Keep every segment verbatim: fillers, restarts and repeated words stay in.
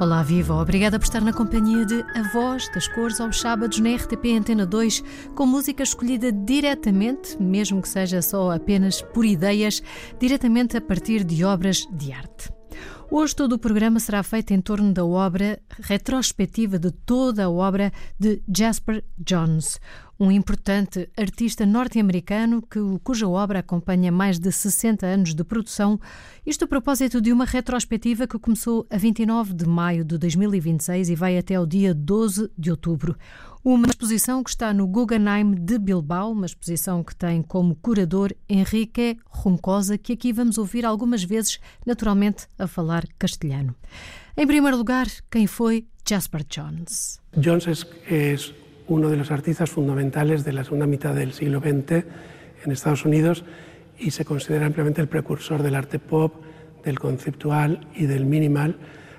Olá, viva! Obrigada por estar na companhia de A Voz das Cores aos sábados na R T P Antena dois, com música escolhida diretamente, mesmo que seja só apenas por ideias, diretamente a partir de obras de arte. Hoje todo o programa será feito em torno da obra retrospectiva de toda a obra de Jasper Johns, um importante artista norte-americano que, cuja obra acompanha mais de sessenta anos de produção, isto a propósito de uma retrospectiva que começou a vinte e nove de maio de dois mil e vinte e seis e vai até ao dia doze de outubro. Uma exposição que está no Guggenheim de Bilbao, uma exposição que tem como curador Enrique Juncosa, que aqui vamos ouvir algumas vezes, naturalmente, a falar castelhano. Em primeiro lugar, quem foi Jasper Johns? Johns es, es uno de los artistas fundamentales de la segunda mitad del siglo veinte en Estados Unidos y se considera ampliamente el precursor del arte pop, del conceptual y del minimal,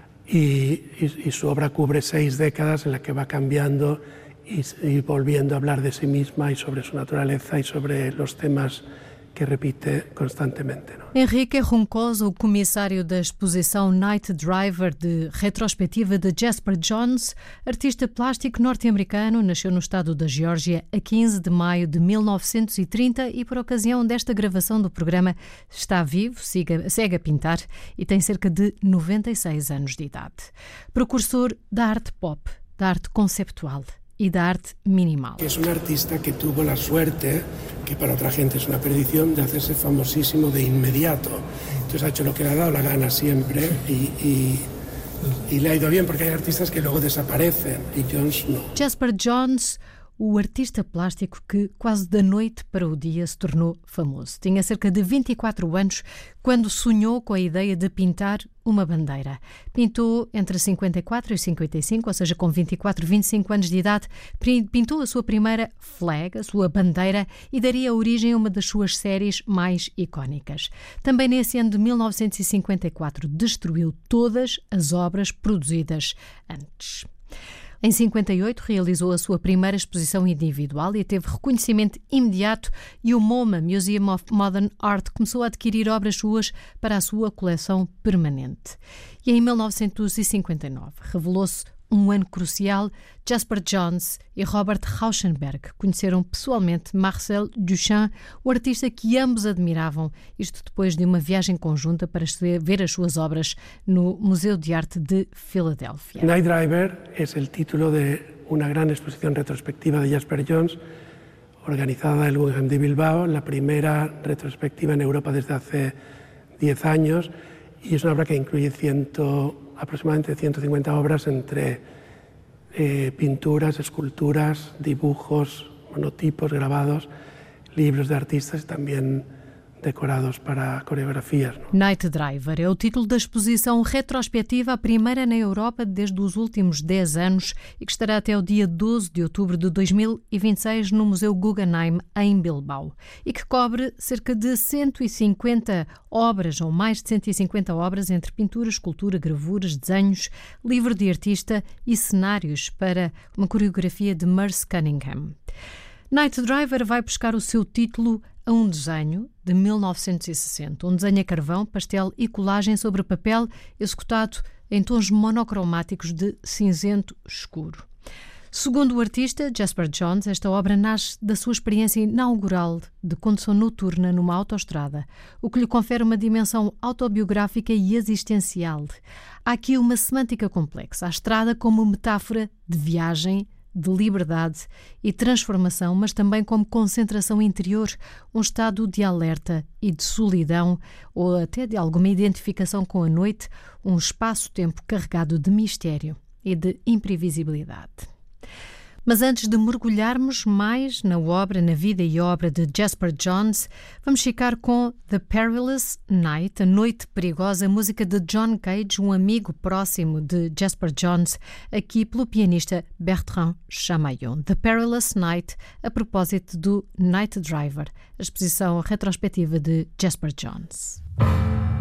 y, y, y su obra cubre seis décadas en la que va cambiando y, y volviendo a hablar de sí misma y sobre su naturaleza y sobre los temas que repite constantemente, ¿no? Enrique Juncosa, o comissário da exposição Night Driver de retrospectiva de Jasper Johns, artista plástico norte-americano, nasceu no estado da Geórgia a quinze de maio de mil novecentos e trinta e, por ocasião desta gravação do programa, está vivo, siga, segue a pintar e tem cerca de noventa e seis anos de idade. Precursor da arte pop, da arte conceptual y de arte minimal. Es un artista que tuvo la suerte, que para otra gente es una perdición, de hacerse famosísimo de inmediato. Entonces ha hecho lo que le ha dado la gana siempre y, y, y le ha ido bien, porque hay artistas que luego desaparecen y Johns no. Jasper Johns, o artista plástico que quase da noite para o dia se tornou famoso. Tinha cerca de vinte e quatro anos quando sonhou com a ideia de pintar uma bandeira. Pintou entre cinquenta e quatro e cinquenta e cinco, ou seja, com vinte e quatro, vinte e cinco anos de idade, pintou a sua primeira flag, a sua bandeira, e daria origem a uma das suas séries mais icónicas. Também nesse ano de mil novecentos e cinquenta e quatro destruiu todas as obras produzidas antes. Em cinquenta e oito realizou a sua primeira exposição individual e teve reconhecimento imediato, e o MoMA, Museum of Modern Art, começou a adquirir obras suas para a sua coleção permanente. E em mil novecentos e cinquenta e nove revelou-se um ano crucial. Jasper Johns e Robert Rauschenberg conheceram pessoalmente Marcel Duchamp, o artista que ambos admiravam, isto depois de uma viagem conjunta para ver as suas obras no Museu de Arte de Filadélfia. Night Driver es el título de una gran exposición retrospectiva de Jasper Johns, organizada en el Guggenheim de Bilbao, la primera retrospectiva en Europa desde hace diez años, y es una obra que incluye ciento aproximadamente ciento cincuenta obras entre eh, pinturas, esculturas, dibujos, monotipos, grabados, libros de artistas y también decorados para coreografias, ¿no? Night Driver é o título da exposição retrospectiva, a primeira na Europa desde os últimos dez anos e que estará até o dia doze de outubro de dois mil e vinte e seis no Museu Guggenheim, em Bilbao, e que cobre cerca de cento e cinquenta obras, ou mais de cento e cinquenta obras, entre pintura, escultura, gravuras, desenhos, livro de artista e cenários para uma coreografia de Merce Cunningham. Night Driver vai buscar o seu título a um desenho de mil novecentos e sessenta, um desenho a carvão, pastel e colagem sobre papel, executado em tons monocromáticos de cinzento escuro. Segundo o artista Jasper Johns, esta obra nasce da sua experiência inaugural de condução noturna numa autoestrada, o que lhe confere uma dimensão autobiográfica e existencial. Há aqui uma semântica complexa, a estrada como metáfora de viagem, de liberdade e transformação, mas também como concentração interior, um estado de alerta e de solidão, ou até de alguma identificação com a noite, um espaço-tempo carregado de mistério e de imprevisibilidade. Mas antes de mergulharmos mais na obra, na vida e obra de Jasper Johns, vamos ficar com The Perilous Night, a Noite Perigosa, música de John Cage, um amigo próximo de Jasper Johns, aqui pelo pianista Bertrand Chamaillon. The Perilous Night, a propósito do Night Driver, a exposição retrospectiva de Jasper Johns.